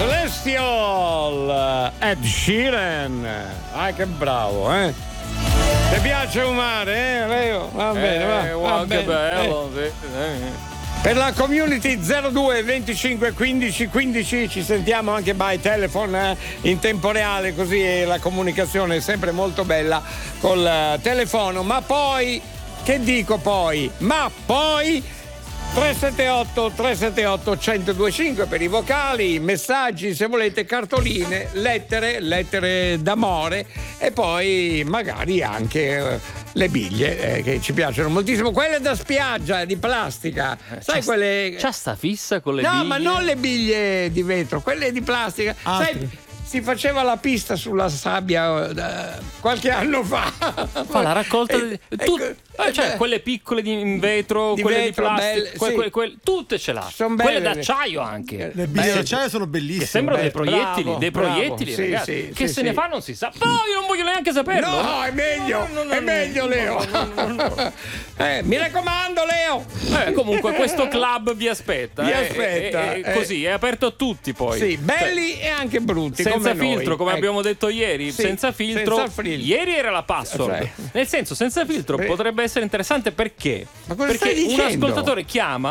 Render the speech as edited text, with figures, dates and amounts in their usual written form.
Celestial, Ed Sheeran. Che bravo, eh? Ti piace un mare, Leo? Va bene, va che bene. bello, sì. Per la community 02 25 15 15 ci sentiamo anche by telephone in tempo reale, così la comunicazione è sempre molto bella col telefono. Ma poi, che dico poi? Ma poi 378 1025 per i vocali, messaggi se volete, cartoline, lettere d'amore e poi magari anche le biglie che ci piacciono moltissimo, quelle da spiaggia di plastica, sai quelle. C'ha sta fissa con le no, biglie? ma non le biglie di vetro, quelle di plastica. Sai, si faceva la pista sulla sabbia qualche anno fa. Fa la raccolta cioè quelle piccole in vetro, di quelle vetro, di plastica, belle, sì. tutte ce l'ha. Son belle, quelle d'acciaio anche. Le biglie d'acciaio sono bellissime. Che sembrano dei proiettili, bravo, sì, sì, che sì, se ne fa non si sa. Però io non voglio neanche saperlo. No, è meglio, è meglio, Leo. Mi raccomando, Leo. Comunque questo club vi aspetta. Vi aspetta. Così, è aperto a tutti poi. Sì, belli e anche brutti. Senza come filtro, noi. come abbiamo detto ieri, Sì, senza filtro. senza filtro. Ieri era la password. Nel senso, senza filtro potrebbe essere interessante perché? Ma cosa Perché stai un dicendo? ascoltatore chiama